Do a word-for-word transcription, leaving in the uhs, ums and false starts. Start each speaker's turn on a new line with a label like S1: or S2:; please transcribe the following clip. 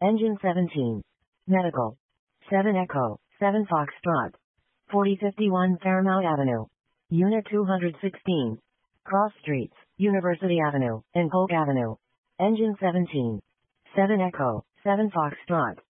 S1: Engine seventeen. Medical. seven Echo, seven Foxtrot. forty fifty-one Fairmount Avenue. Unit two hundred sixteen. Cross Streets, University Avenue, and Polk Avenue. Engine seventeen. seven Echo, seven Foxtrot.